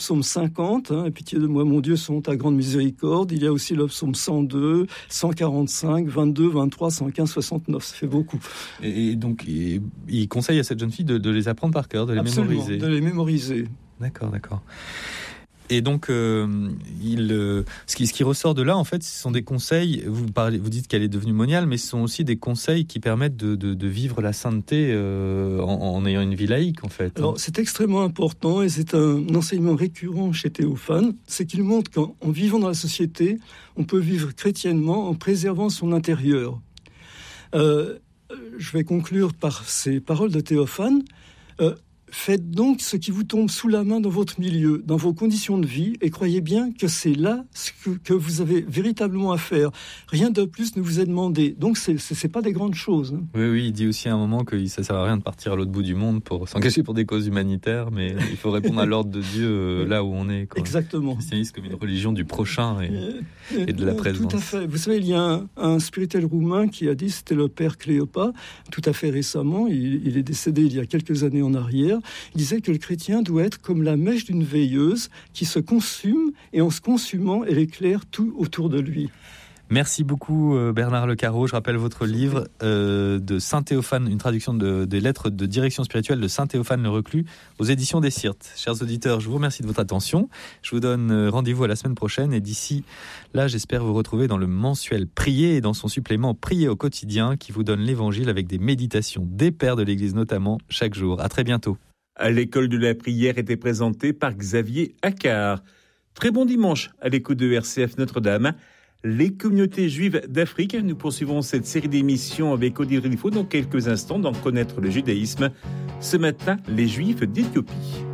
Psaume 50, pitié de moi, mon Dieu, selon ta grande miséricorde. Il y a aussi le psaume 102, 145, 22, 23, 115, 69. Ça fait beaucoup. Et donc, il conseille à cette jeune fille de les apprendre par cœur, de les mémoriser. De les mémoriser. D'accord. Et donc, ce qui ressort de là, en fait, ce sont des conseils. Vous dites qu'elle est devenue moniale, mais ce sont aussi des conseils qui permettent de vivre la sainteté en ayant une vie laïque, en fait. Alors, c'est extrêmement important et c'est un enseignement récurrent chez Théophane. C'est qu'il montre qu'en vivant dans la société, on peut vivre chrétiennement en préservant son intérieur. Je vais conclure par ces paroles de Théophane. Faites donc ce qui vous tombe sous la main dans votre milieu, dans vos conditions de vie, et croyez bien que c'est là ce que vous avez véritablement à faire. Rien de plus ne vous est demandé. Donc, c'est pas des grandes choses. Oui, il dit aussi à un moment que ça sert à rien de partir à l'autre bout du monde pour s'engager pour des causes humanitaires, mais il faut répondre à l'ordre de Dieu là où on est. Exactement. Le christianisme comme une religion du prochain et de la présence. Tout à fait. Vous savez, il y a un spirituel roumain qui a dit, c'était le père Cléopas, tout à fait récemment, il est décédé il y a quelques années en arrière. Il disait que le chrétien doit être comme la mèche d'une veilleuse qui se consume et en se consumant, elle éclaire tout autour de lui. Merci beaucoup Bernard Lecaro. Je rappelle votre livre de Saint Théophane, une traduction des lettres de direction spirituelle de Saint Théophane le Reclus aux éditions des Syrtes. Chers auditeurs, je vous remercie de votre attention. Je vous donne rendez-vous à la semaine prochaine et d'ici là, j'espère vous retrouver dans le mensuel Prier et dans son supplément Prier au quotidien qui vous donne l'évangile avec des méditations des pères de l'Église notamment chaque jour. À très bientôt. L'école de la prière était présentée par Xavier Accard. Très bon dimanche à l'écoute de RCF Notre-Dame. Les communautés juives d'Afrique. Nous poursuivons cette série d'émissions avec Odile Riffaut dans quelques instants dans Connaître le judaïsme. Ce matin, les Juifs d'Éthiopie.